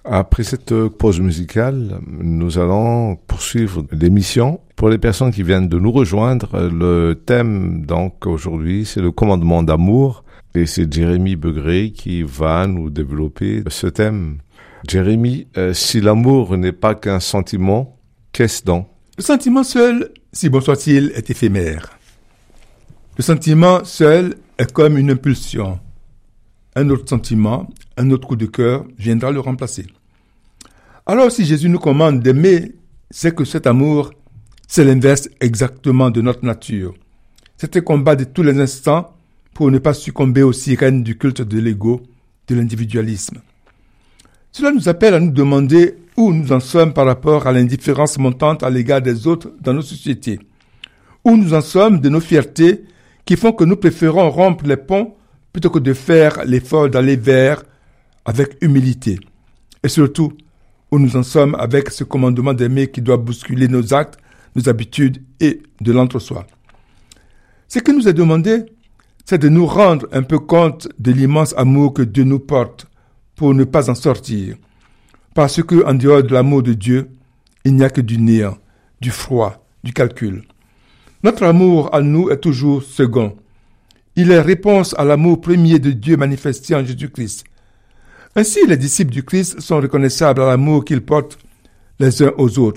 Après cette pause musicale, nous allons poursuivre l'émission. Pour les personnes qui viennent de nous rejoindre, le thème donc aujourd'hui, c'est le commandement d'amour. Et c'est Jérémy Begré qui va nous développer ce thème. Jérémy, si l'amour n'est pas qu'un sentiment, qu'est-ce donc? Le sentiment seul, si bon soit-il, est éphémère. Le sentiment seul est comme une impulsion. Un autre sentiment, un autre coup de cœur viendra le remplacer. Alors si Jésus nous commande d'aimer, c'est que cet amour, c'est l'inverse exactement de notre nature. C'est un combat de tous les instants pour ne pas succomber aux sirènes du culte de l'ego, de l'individualisme. Cela nous appelle à nous demander où nous en sommes par rapport à l'indifférence montante à l'égard des autres dans nos sociétés. Où nous en sommes de nos fiertés qui font que nous préférons rompre les ponts plutôt que de faire l'effort d'aller vers avec humilité. Et surtout, où nous en sommes avec ce commandement d'aimer qui doit bousculer nos actes, nos habitudes et de l'entre-soi. Ce qui nous est demandé, c'est de nous rendre un peu compte de l'immense amour que Dieu nous porte pour ne pas en sortir. Parce que, en dehors de l'amour de Dieu, il n'y a que du néant, du froid, du calcul. Notre amour à nous est toujours second. Il est réponse à l'amour premier de Dieu manifesté en Jésus-Christ. Ainsi, les disciples du Christ sont reconnaissables à l'amour qu'ils portent les uns aux autres.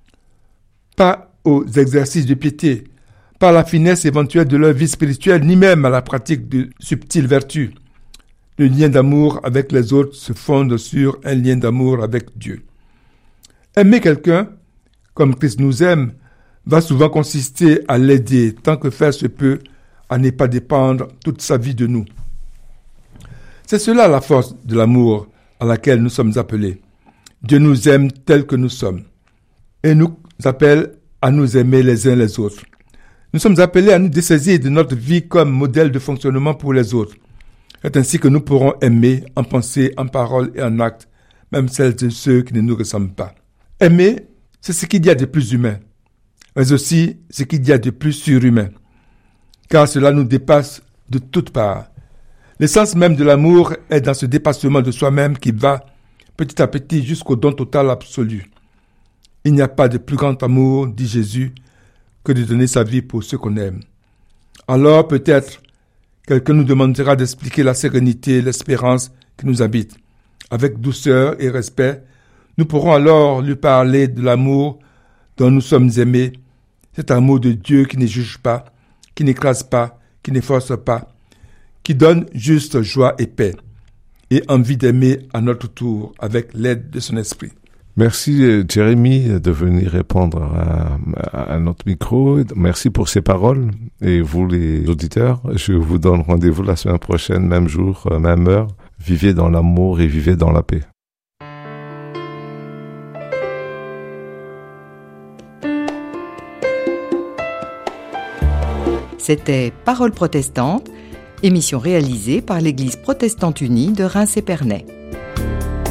Pas aux exercices de piété, pas à la finesse éventuelle de leur vie spirituelle, ni même à la pratique de subtiles vertus. Le lien d'amour avec les autres se fonde sur un lien d'amour avec Dieu. Aimer quelqu'un, comme Christ nous aime, va souvent consister à l'aider, tant que faire se peut, à ne pas dépendre toute sa vie de nous. C'est cela la force de l'amour à laquelle nous sommes appelés. Dieu nous aime tels que nous sommes et nous appelle à nous aimer les uns les autres. Nous sommes appelés à nous dessaisir de notre vie comme modèle de fonctionnement pour les autres. C'est ainsi que nous pourrons aimer en pensée, en parole et en acte, même celles de ceux qui ne nous ressemblent pas. Aimer, c'est ce qu'il y a de plus humain, mais aussi ce qu'il y a de plus surhumain, car cela nous dépasse de toutes parts. L'essence même de l'amour est dans ce dépassement de soi-même qui va petit à petit jusqu'au don total absolu. Il n'y a pas de plus grand amour, dit Jésus, que de donner sa vie pour ceux qu'on aime. Alors peut-être quelqu'un nous demandera d'expliquer la sérénité et l'espérance qui nous habitent. Avec douceur et respect, nous pourrons alors lui parler de l'amour dont nous sommes aimés, cet amour de Dieu qui ne juge pas, qui n'écrase pas, qui ne force pas, qui donne juste joie et paix, et envie d'aimer à notre tour avec l'aide de son esprit. Merci Jérémy de venir répondre à notre micro. Merci pour ces paroles. Et vous les auditeurs, je vous donne rendez-vous la semaine prochaine, même jour, même heure. Vivez dans l'amour et vivez dans la paix. C'était Paroles protestantes, émission réalisée par l'Église protestante unie de Reims-Épernay.